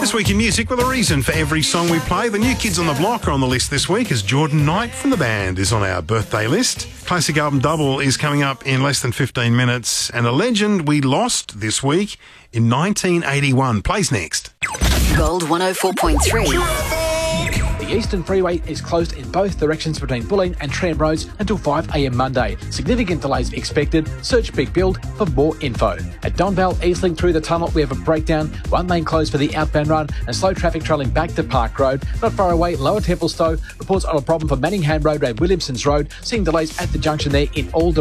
This week in music, with a reason for every song we play. The new kids on the block are on the list this week, as Jordan Knight from the band is on our birthday list. Classic album double is coming up in less than 15 minutes. And a legend we lost this week in 1981 plays next. Gold 104.3. The Eastern Freeway is closed in both directions between Bulleen and Tram Roads until 5 a.m. Monday. Significant delays expected. Search Big Build for more info. At Don Vale, Eastlink through the tunnel, we have a breakdown. One lane closed for the outbound run and slow traffic travelling back to Park Road. Not far away, Lower Templestowe reports on a problem for Manningham Road and Williamson's Road, seeing delays at the junction there in all directions.